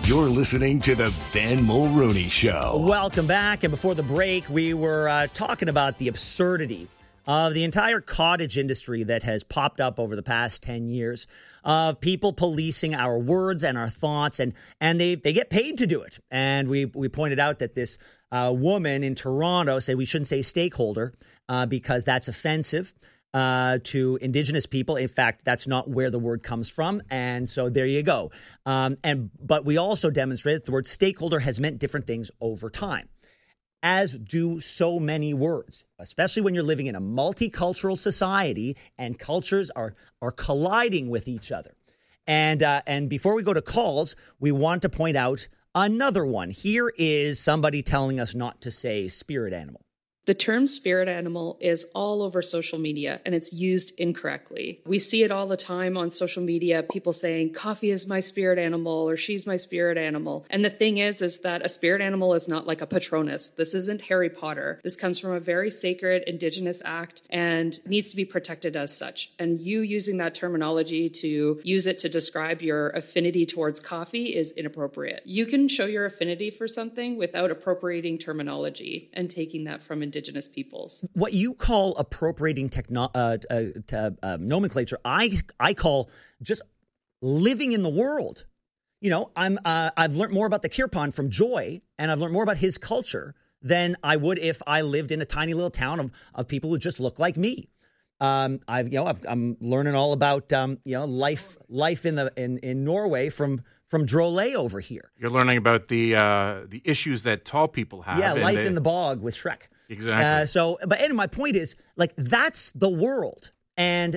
You're listening to the Ben Mulroney Show. Welcome back. And before the break, we were talking about the absurdity of the entire cottage industry that has popped up over the past 10 years of people policing our words and our thoughts, and they get paid to do it. And we pointed out that this woman in Toronto said we shouldn't say stakeholder because that's offensive to Indigenous people. In fact, that's not where the word comes from. And so there you go. But we also demonstrated that the word stakeholder has meant different things over time, as do so many words, especially when you're living in a multicultural society and cultures are colliding with each other. And before we go to calls, we want to point out another one. Here is somebody telling us not to say spirit animal. The term spirit animal is all over social media and it's used incorrectly. We see it all the time on social media, people saying coffee is my spirit animal or she's my spirit animal. And the thing is that a spirit animal is not like a Patronus. This isn't Harry Potter. This comes from a very sacred Indigenous act and needs to be protected as such. And you using that terminology to use it to describe your affinity towards coffee is inappropriate. You can show your affinity for something without appropriating terminology and taking that from Indigenous peoples. What you call appropriating nomenclature, I call just living in the world. You know, I've learned more about the Kirpan from Joy, and I've learned more about his culture than I would if I lived in a tiny little town of people who just look like me. I'm learning all about life in Norway from Drolet over here. You're learning about the issues that tall people have. Yeah, life in the bog with Shrek. Exactly. But anyway, my point is, like, that's the world, and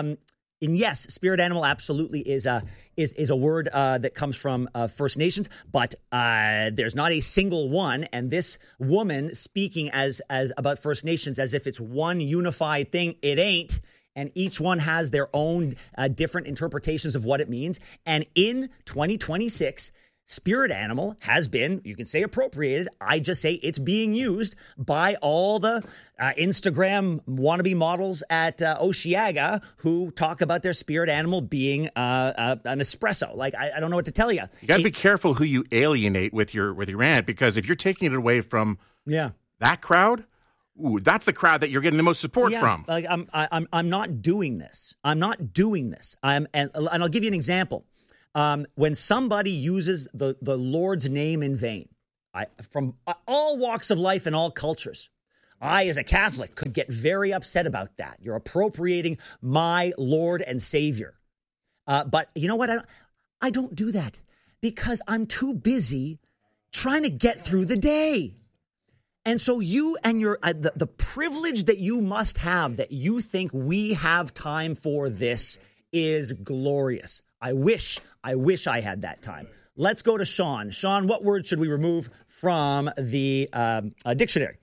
yes, spirit animal absolutely is a word that comes from First Nations, but there's not a single one. And this woman speaking as about First Nations as if it's one unified thing, it ain't. And each one has their own different interpretations of what it means. And in 2026. Spirit animal has been, you can say appropriated. I just say it's being used by all the Instagram wannabe models at Osheaga who talk about their spirit animal being an espresso. Like, I don't know what to tell you. You got to be careful who you alienate with your rant, because if you're taking it away from that crowd, that's the crowd that you're getting the most support from. Like, I'm not doing this. I'm not doing this. And I'll give you an example. When somebody uses the Lord's name in vain, from all walks of life and all cultures, I, as a Catholic, could get very upset about that. You're appropriating my Lord and Savior. But you know what? I don't do that because I'm too busy trying to get through the day. And so you and your the privilege that you must have, that you think we have time for this, is glorious. I wish I had that time. Let's go to Sean. Sean, what word should we remove from the dictionary?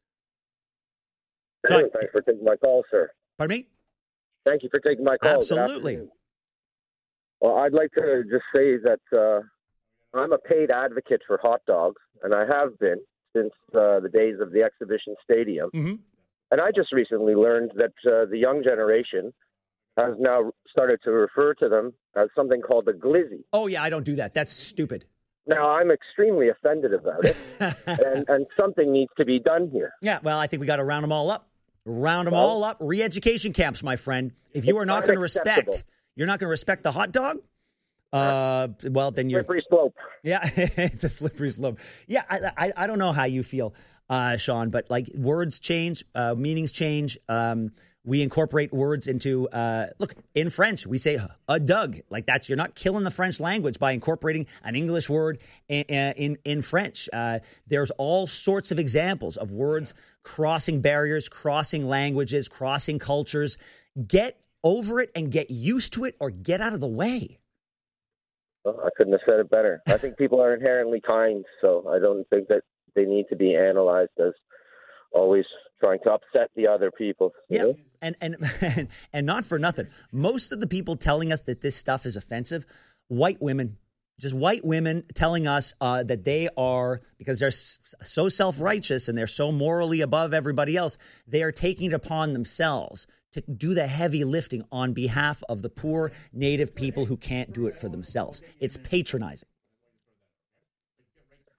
Hey, thanks for taking my call, sir. Pardon me? Thank you for taking my call. Absolutely. Well, I'd like to just say that I'm a paid advocate for hot dogs, and I have been since the days of the exhibition stadium. Mm-hmm. And I just recently learned that the young generation has now started to refer to them as something called a glizzy. Oh, yeah, I don't do that. That's stupid. Now, I'm extremely offended about it, and something needs to be done here. Yeah, well, I think we got to round them all up. Round them all up. Re-education camps, my friend. If you are not going to respect, you're not going to respect the hot dog, well, then you're... Slippery slope. Yeah, it's a slippery slope. Yeah, I don't know how you feel, Sean, but like words change, meanings change. We incorporate words into, look, in French, we say a dug. Like you're not killing the French language by incorporating an English word in French. There's all sorts of examples of words crossing barriers, crossing languages, crossing cultures. Get over it and get used to it, or get out of the way. Well, I couldn't have said it better. I think people are inherently kind, so I don't think that they need to be analyzed as always trying to upset the other people. Yeah, know? and not for nothing. Most of the people telling us that this stuff is offensive, white women, just white women telling us that they are, because they're so self-righteous and they're so morally above everybody else, they are taking it upon themselves to do the heavy lifting on behalf of the poor Native people who can't do it for themselves. It's patronizing.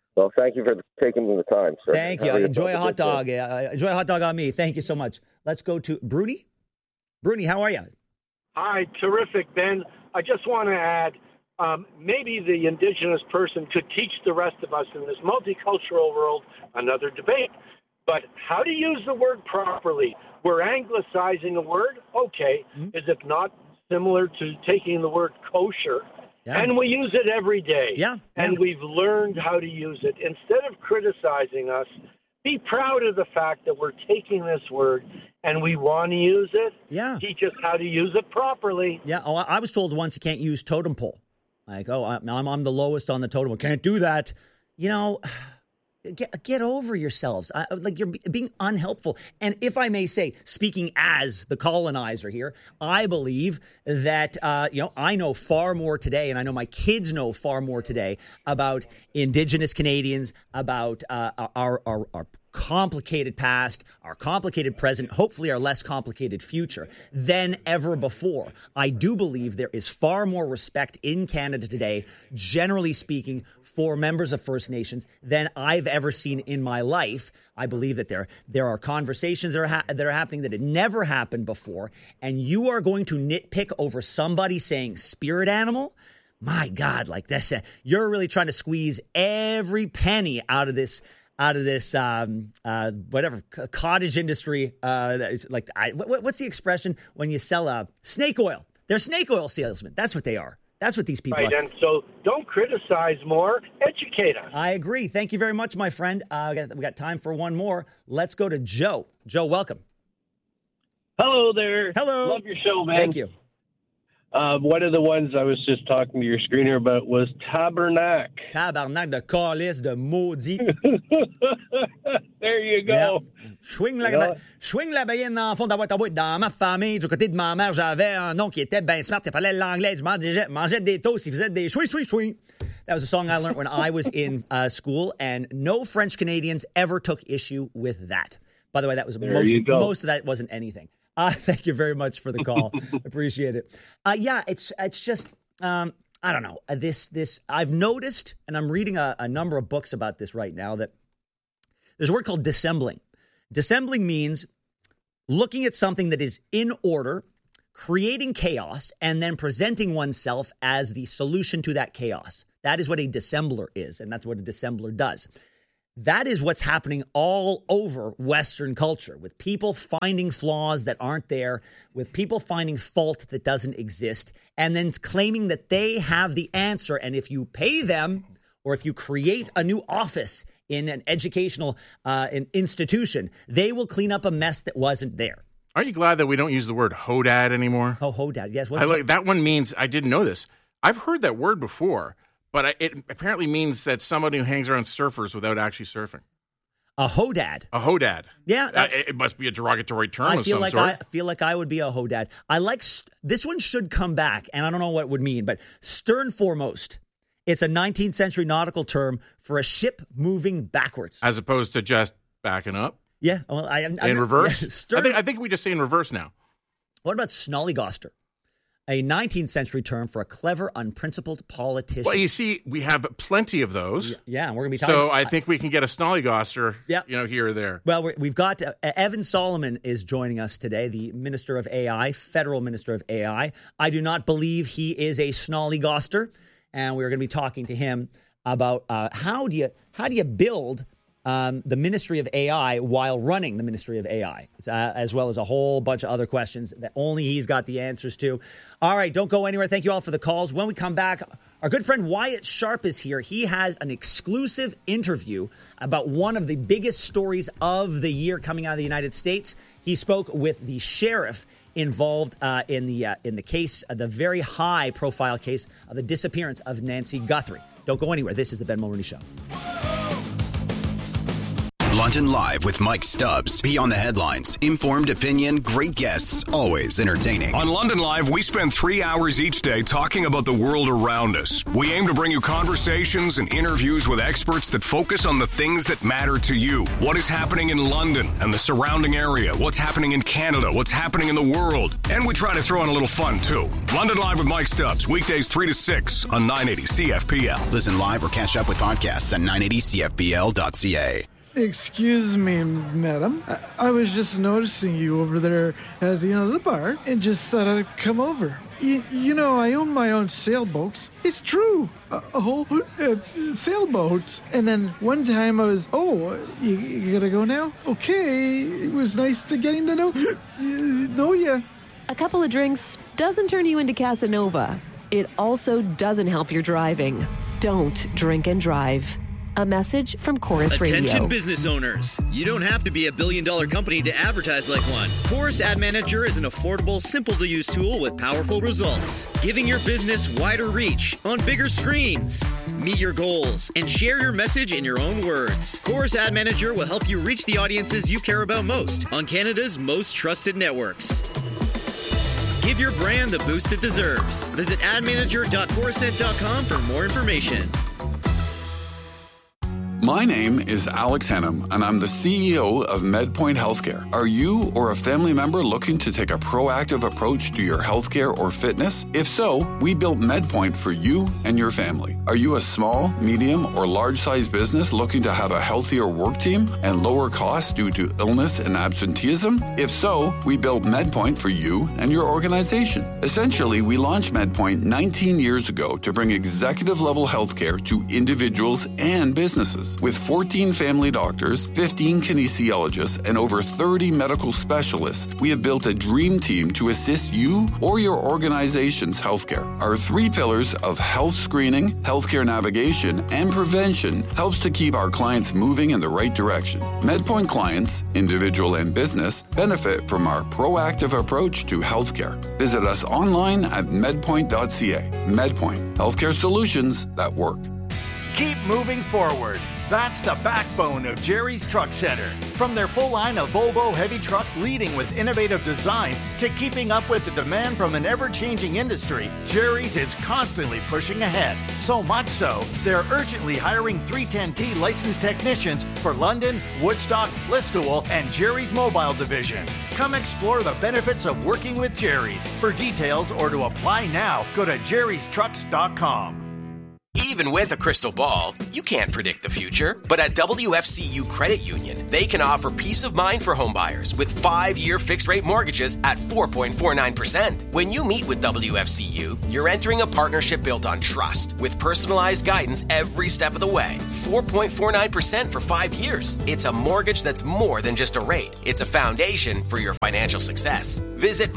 Well, thank you for taking the time, sir. Thank you. Enjoy a hot dog. Enjoy a hot dog on me. Thank you so much. Let's go to Bruni. Bruni, how are you? Hi, terrific, Ben. I just want to add, maybe the indigenous person could teach the rest of us in this multicultural world another debate. But how to use the word properly? We're anglicizing a word. Okay. Mm-hmm. Is it not similar to taking the word kosher? Yeah. And we use it every day. Yeah. And we've learned how to use it. Instead of criticizing us, be proud of the fact that we're taking this word and we want to use it. Yeah. Teach us how to use it properly. Yeah. Oh, I was told once you can't use totem pole. Like, I'm the lowest on the totem pole. Can't do that. You know, get over yourselves. Like, you're being unhelpful. And if I may say, speaking as the colonizer here, I believe that, I know far more today, and I know my kids know far more today about Indigenous Canadians, about our complicated past, our complicated present, hopefully our less complicated future than ever before. I do believe there is far more respect in Canada today, generally speaking, for members of First Nations than I've ever seen in my life. I believe that there are conversations that are happening that had never happened before, and you are going to nitpick over somebody saying spirit animal? My God, like this, you're really trying to squeeze every penny out of this whatever cottage industry. What's the expression when you sell snake oil? They're snake oil salesmen. That's what they are. That's what these people are. And so don't criticize more, educate us. I agree. Thank you very much, my friend. We got time for one more. Let's go to Joe. Joe, welcome. Hello there. Hello. Love your show, man. Thank you. One of the ones I was just talking to your screener about was Tabernac. Tabernac de calice de maudit. There you go. Yeah. Swing la baïenne dans le fond de la boîte à boîte. Dans ma famille, du côté de ma mère, j'avais un nom qui était bien smart. Il parlait l'anglais. Il mangeait des toasts. Il faisait des swing. That was a song I learned when I was in school, and no French Canadians ever took issue with that. By the way, that was most of that wasn't anything. Thank you very much for the call. Appreciate it. It's just, I don't know. This I've noticed, and I'm reading a number of books about this right now, that there's a word called dissembling. Dissembling means looking at something that is in order, creating chaos, and then presenting oneself as the solution to that chaos. That is what a dissembler is, and that's what a dissembler does. That is what's happening all over Western culture, with people finding flaws that aren't there, with people finding fault that doesn't exist, and then claiming that they have the answer. And if you pay them, or if you create a new office in an educational an institution, they will clean up a mess that wasn't there. Are you glad that we don't use the word hodad anymore? Oh, hodad, yes. That one means, I didn't know this. I've heard that word before. But it apparently means that somebody who hangs around surfers without actually surfing. A hodad. A hodad. Yeah. It must be a derogatory term of some sort. I feel like I would be a hodad. I like this one should come back, and I don't know what it would mean, but stern foremost. It's a 19th century nautical term for a ship moving backwards. As opposed to just backing up? Yeah. Well, in reverse? Yeah, I think we just say in reverse now. What about snollygoster? A 19th century term for a clever, unprincipled politician. Well, you see, we have plenty of those. Yeah, and we're going to be talking. So I think we can get a snollygoster, here or there. Well, we've got Evan Solomon is joining us today, the Minister of AI, Federal Minister of AI. I do not believe he is a snollygoster, and we're going to be talking to him about how do you build the Ministry of AI while running the Ministry of AI, as well as a whole bunch of other questions that only he's got the answers to. All right, don't go anywhere. Thank you all for the calls. When we come back, our good friend Wyatt Sharp is here. He has an exclusive interview about one of the biggest stories of the year coming out of the United States. He spoke with the sheriff involved in the case, the very high-profile case of the disappearance of Nancy Guthrie. Don't go anywhere. This is the Ben Mulroney Show. London Live with Mike Stubbs. Beyond the headlines, informed opinion, great guests, always entertaining. On London Live, we spend 3 hours each day talking about the world around us. We aim to bring you conversations and interviews with experts that focus on the things that matter to you. What is happening in London and the surrounding area? What's happening in Canada? What's happening in the world? And we try to throw in a little fun, too. London Live with Mike Stubbs, weekdays 3 to 6 on 980 CFPL. Listen live or catch up with podcasts at 980CFPL.ca. Excuse me, madam. I was just noticing you over there at, the bar and just thought I'd come over. I own my own sailboat. It's true. A whole sailboat. And then one time I was, you gotta go now? Okay, it was nice getting to know you. A couple of drinks doesn't turn you into Casanova. It also doesn't help your driving. Don't drink and drive. A message from Chorus Radio. Attention business owners. You don't have to be a billion-dollar company to advertise like one. Chorus Ad Manager is an affordable, simple-to-use tool with powerful results, giving your business wider reach on bigger screens. Meet your goals and share your message in your own words. Chorus Ad Manager will help you reach the audiences you care about most on Canada's most trusted networks. Give your brand the boost it deserves. Visit admanager.corusent.com for more information. My name is Alex Hennam, and I'm the CEO of MedPoint Healthcare. Are you or a family member looking to take a proactive approach to your healthcare or fitness? If so, we built MedPoint for you and your family. Are you a small, medium, or large-sized business looking to have a healthier work team and lower costs due to illness and absenteeism? If so, we built MedPoint for you and your organization. Essentially, we launched MedPoint 19 years ago to bring executive-level healthcare to individuals and businesses. With 14 family doctors, 15 kinesiologists, and over 30 medical specialists, we have built a dream team to assist you or your organization's healthcare. Our 3 pillars of health screening, healthcare navigation, and prevention helps to keep our clients moving in the right direction. MedPoint clients, individual and business, benefit from our proactive approach to healthcare. Visit us online at medpoint.ca. MedPoint, healthcare solutions that work. Keep moving forward. That's the backbone of Jerry's Truck Center. From their full line of Volvo heavy trucks leading with innovative design to keeping up with the demand from an ever-changing industry, Jerry's is constantly pushing ahead. So much so, they're urgently hiring 310T licensed technicians for London, Woodstock, Listowel, and Jerry's Mobile Division. Come explore the benefits of working with Jerry's. For details or to apply now, go to jerrystrucks.com. Even with a crystal ball, you can't predict the future. But at WFCU Credit Union, they can offer peace of mind for homebuyers with 5-year fixed-rate mortgages at 4.49%. When you meet with WFCU, you're entering a partnership built on trust with personalized guidance every step of the way. 4.49% for 5 years. It's a mortgage that's more than just a rate. It's a foundation for your financial success. Visit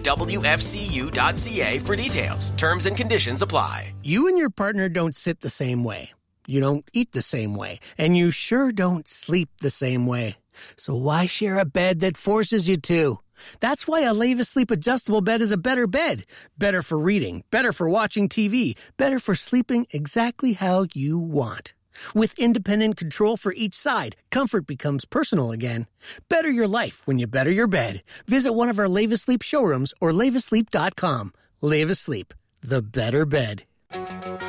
mywfcu.ca for details. Terms and conditions apply. You and your partner don't sit the same way. You don't eat the same way. And you sure don't sleep the same way. So why share a bed that forces you to? That's why a Leva Sleep adjustable bed is a better bed. Better for reading, better for watching TV, better for sleeping exactly how you want. With independent control for each side, comfort becomes personal again. Better your life when you better your bed. Visit one of our Leva Sleep showrooms or levasleep.com. Leva Sleep, the better bed.